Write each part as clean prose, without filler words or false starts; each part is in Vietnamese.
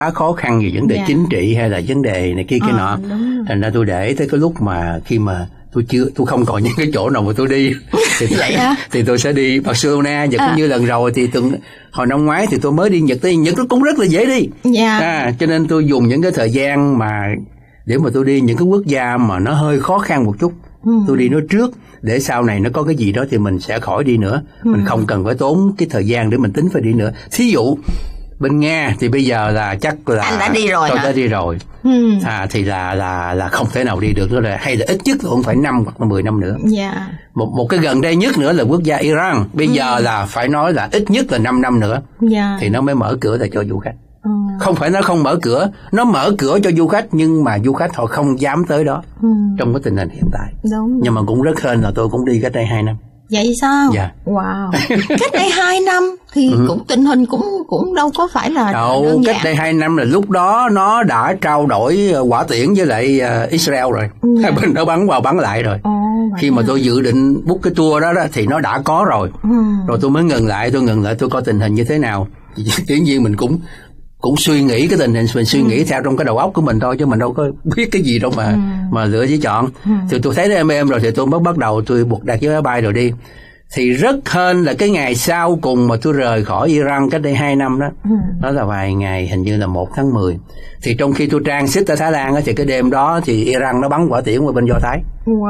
khó khăn về vấn đề chính trị hay là vấn đề này kia cái nọ. Thành ra tôi để tới cái lúc mà khi mà tôi không còn những cái chỗ nào mà tôi đi thì tôi sẽ đi Barcelona. Và cũng như lần rồi thì hồi năm ngoái thì tôi mới đi Nhật. Tới Nhật nó cũng rất là dễ đi. Cho nên tôi dùng những cái thời gian mà để mà tôi đi những cái quốc gia mà nó hơi khó khăn một chút, tôi đi nó trước để sau này nó có cái gì đó thì mình sẽ khỏi đi nữa. Mình không cần phải tốn cái thời gian để mình tính phải đi nữa. Thí dụ bên Nga thì bây giờ là chắc là anh đã đi rồi. Tôi đã đi rồi. Thì là không thể nào đi được nữa rồi, hay là ít nhất cũng phải 5 hoặc là 10 năm nữa. Một cái gần đây nhất nữa là quốc gia Iran. Bây giờ là phải nói là ít nhất là 5 năm nữa thì nó mới mở cửa ra cho du khách. Không phải nó không mở cửa, nó mở cửa cho du khách nhưng mà du khách họ không dám tới đó trong cái tình hình hiện tại. Nhưng mà cũng rất hên là tôi cũng đi cách đây 2 năm. Vậy sao? Wow. Cách đây 2 năm thì cũng tình hình cũng đâu có phải là đâu. Cách đây 2 năm là lúc đó nó đã trao đổi hỏa tiễn với lại Israel rồi. Hai bên nó bắn vào bắn lại rồi. Khi mà tôi dự định book cái tour đó thì nó đã có rồi. Rồi tôi mới ngừng lại tôi coi tình hình như thế nào. Tự nhiên mình cũng suy nghĩ cái tình hình, mình suy nghĩ theo trong cái đầu óc của mình thôi, chứ mình đâu có biết cái gì đâu mà lựa chỉ chọn. Thì tôi thấy nó êm rồi thì tôi mới bắt đầu tôi buộc đặt vé máy bay rồi đi. Thì rất hên là cái ngày sau cùng mà tôi rời khỏi Iran cách đây 2 năm đó, đó là vài ngày, hình như là 1 tháng 10. Thì trong khi tôi transit ở Thái Lan thì cái đêm đó thì Iran nó bắn hỏa tiễn qua bên Do Thái.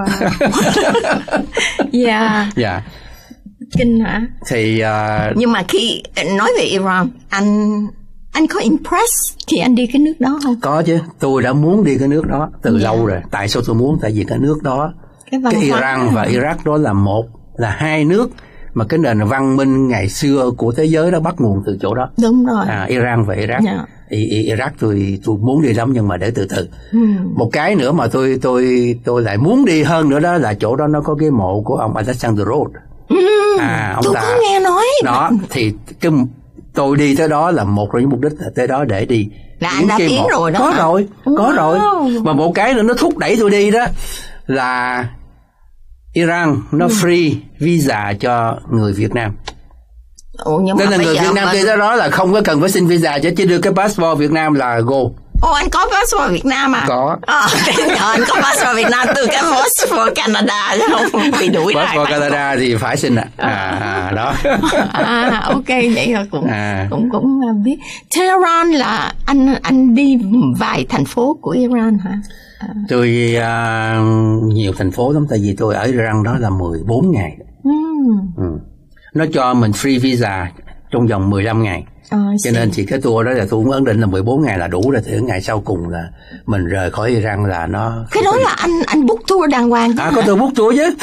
Kinh hả? Thì nhưng mà khi nói về Iran, anh có impress thì anh đi cái nước đó không? Có chứ, tôi đã muốn đi cái nước đó từ lâu rồi. Tại sao tôi muốn? Tại vì cái nước đó, cái Iran và Iraq đó là hai nước mà cái nền văn minh ngày xưa của thế giới đó bắt nguồn từ chỗ đó. Đúng rồi. Iran và Iraq. Iraq tôi muốn đi lắm nhưng mà để từ từ. Một cái nữa mà tôi lại muốn đi hơn nữa đó là chỗ đó nó có cái mộ của ông Alexander Roth. Tôi có nghe nói đó. Thì cái tôi đi tới đó là một trong những mục đích là tới đó để đi. Là anh đã tiến rồi đó. Có rồi. Mà một cái nữa nó thúc đẩy tôi đi đó là Iran nó free visa cho người Việt Nam. Nên là người Việt Nam đi tới đó là không có cần phải xin visa, chỉ đưa cái passport Việt Nam là go. Anh có passport Việt Nam à? Có. Anh có passport Việt Nam từ cái passport Canada chứ không bị đuổi lại. Passport Canada thì phải xin đó. Ok, vậy là cũng biết. Tehran là anh đi vài thành phố của Iran hả? Tôi nhiều thành phố lắm, tại vì tôi ở Iran đó là 14 ngày. Nó cho mình free visa trong vòng 15 ngày. Cho nên thì cái tour đó là tôi cũng ấn định là 14 ngày là đủ rồi. Thì ngày sau cùng là mình rời khỏi Iran là nó... Cái đó là anh book tour đàng hoàng chứ? Có tôi book tour chứ.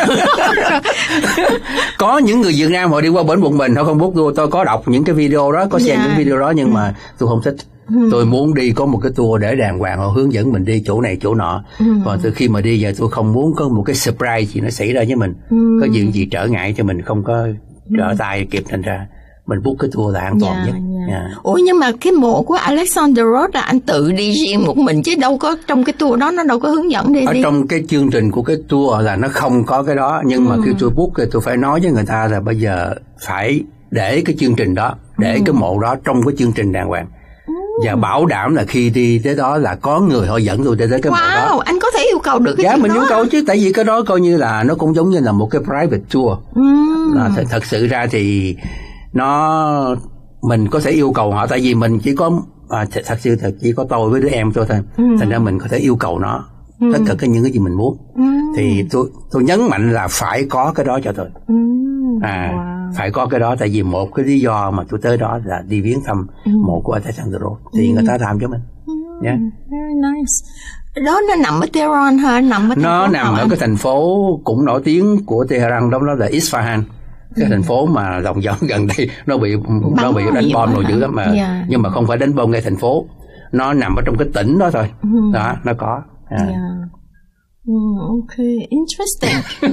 Có những người Việt Nam họ đi qua bển một mình, họ không book tour. Tôi có đọc những cái video đó, có xem những video đó, nhưng mà tôi không thích. Tôi muốn đi có một cái tour để đàng hoàng, họ hướng dẫn mình đi chỗ này chỗ nọ. Còn từ khi mà đi giờ tôi không muốn có một cái surprise gì nó xảy ra với mình, có chuyện gì trở ngại cho mình không có trở tay kịp, thành ra mình book cái tour là an toàn nhất. Ủa nhưng mà cái mộ của Alexander Roth là anh tự đi riêng một mình chứ đâu có trong cái tour đó nó đâu có hướng dẫn đi. Ở trong cái chương trình của cái tour là nó không có cái đó, nhưng mà khi tôi book thì tôi phải nói với người ta là bây giờ phải để cái chương trình đó, để cái mộ đó trong cái chương trình đàng hoàng. Và bảo đảm là khi đi tới đó là có người họ dẫn tôi tới cái mộ đó. Anh có thể yêu cầu được cái chuyện đó. Mình yêu cầu chứ, tại vì cái đó coi như là nó cũng giống như là một cái private tour. Thật sự ra thì mình có thể yêu cầu họ, tại vì mình chỉ có chỉ có tôi với đứa em tôi thôi, thành ra mình có thể yêu cầu nó tất cả những cái gì mình muốn. Thì tôi nhấn mạnh là phải có cái đó cho tôi. Phải có cái đó, tại vì một cái lý do mà tôi tới đó là đi viếng thăm mộ của Alexander Roth, thì người ta làm cho mình. Very nice. Đó nó nằm ở Tehran hả? Nó nằm ở cái thành phố cũng nổi tiếng của Tehran, đó là Isfahan. Cái thành phố mà lòng vòng gần đây nó bị đánh bom rồi dữ lắm mà. Nhưng mà không phải đánh bom ngay thành phố, nó nằm ở trong cái tỉnh đó thôi. Đó, nó có. Ok, interesting.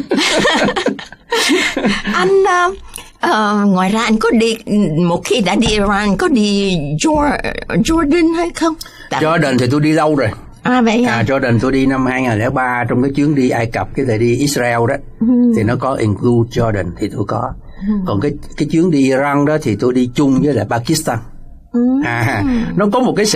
Anh ngoài ra anh có đi, một khi đã đi Iran, có đi Jordan hay không? Jordan thì tôi đi lâu rồi. Vậy hả? Jordan tôi đi năm 2003 trong cái chuyến đi Ai Cập, cái thời đi Israel đó. Thì nó có include Jordan thì tôi có. Còn cái chuyến đi Iran đó thì tôi đi chung với lại Pakistan. Nó có một cái